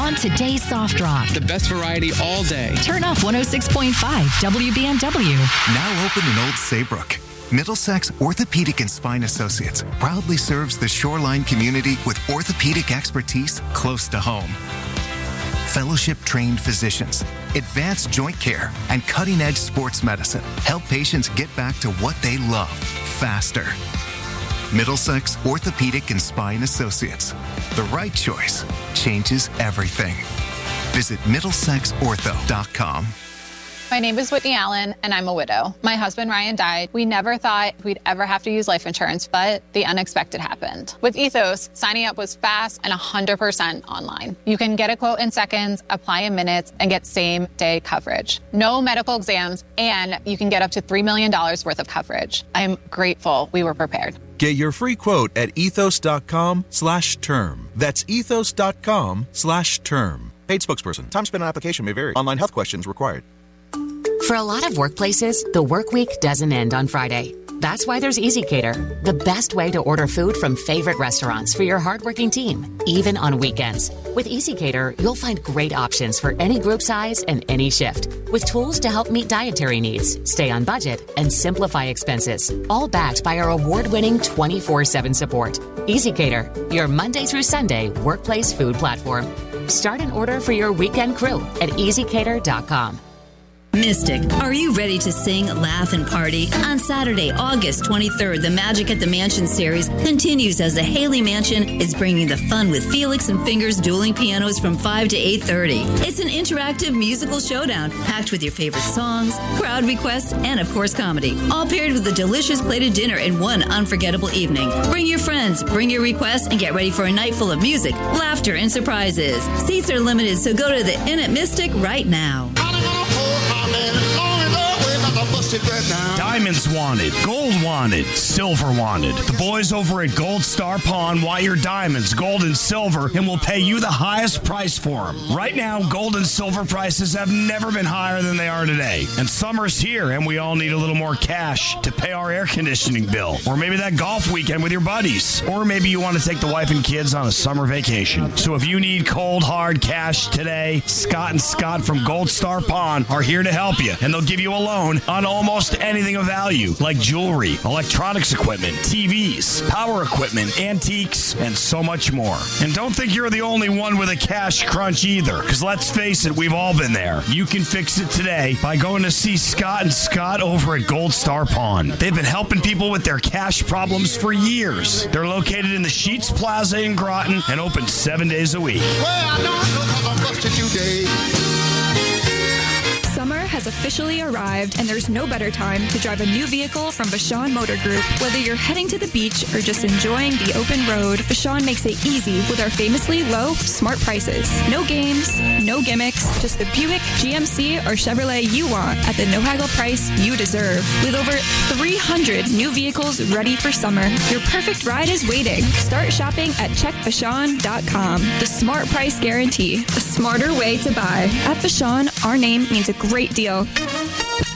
on today's Soft Rock. The best variety all day. Turn up 106.5 WBNW. Now open in Old Saybrook. Middlesex Orthopedic and Spine Associates proudly serves the Shoreline community with orthopedic expertise close to home. Fellowship-trained physicians, advanced joint care, and cutting-edge sports medicine help patients get back to what they love faster. Middlesex Orthopedic and Spine Associates. The right choice changes everything. Visit MiddlesexOrtho.com. My name is Whitney Allen, and I'm a widow. My husband, Ryan, died. We never thought we'd ever have to use life insurance, but the unexpected happened. With Ethos, signing up was fast and 100% online. You can get a quote in seconds, apply in minutes, and get same-day coverage. No medical exams, and you can get up to $3 million worth of coverage. I am grateful we were prepared. Get your free quote at ethos.com/term. That's ethos.com/term. Paid spokesperson. Time spent on application may vary. Online health questions required. For a lot of workplaces, the work week doesn't end on Friday. That's why there's EasyCater, the best way to order food from favorite restaurants for your hardworking team, even on weekends. With EasyCater, you'll find great options for any group size and any shift, with tools to help meet dietary needs, stay on budget, and simplify expenses, all backed by our award-winning 24/7 support. EasyCater, your Monday through Sunday workplace food platform. Start an order for your weekend crew at easycater.com. Mystic, are you ready to sing, laugh, and party? On Saturday, August 23rd, the Magic at the Mansion series continues as the Haley Mansion is bringing the fun with Felix and Fingers dueling pianos from 5 to 8:30. It's an interactive musical showdown packed with your favorite songs, crowd requests, and of course comedy, all paired with a delicious plated dinner in one unforgettable evening. Bring your friends, bring your requests, and get ready for a night full of music, laughter, and surprises. Seats are limited, so go to the Inn at Mystic right now. Diamonds wanted, gold wanted, silver wanted. The boys over at Gold Star Pawn want your diamonds, gold and silver, and will pay you the highest price for them. Right now, gold and silver prices have never been higher than they are today. And summer's here, and we all need a little more cash to pay our air conditioning bill. Or maybe that golf weekend with your buddies. Or maybe you want to take the wife and kids on a summer vacation. So if you need cold, hard cash today, Scott and Scott from Gold Star Pawn are here to help you. And they'll give you a loan on almost anything of value, like jewelry, electronics equipment, TVs, power equipment, antiques, and so much more. And don't think you're the only one with a cash crunch either, because let's face it, we've all been there. You can fix it today by going to see Scott and Scott over at Gold Star Pawn. They've been helping people with their cash problems for years. They're located in the Sheets Plaza in Groton and open 7 days a week. Well, I know I'm busted today. Summer has officially arrived, and there's no better time to drive a new vehicle from Vashon Motor Group. Whether you're heading to the beach or just enjoying the open road, Vashon makes it easy with our famously low, smart prices. No games, no gimmicks, just the Buick, GMC, or Chevrolet you want at the no-haggle price you deserve. With over 300 new vehicles ready for summer, your perfect ride is waiting. Start shopping at checkvashon.com. The smart price guarantee, a smarter way to buy. At Vashon, our name means a great deal.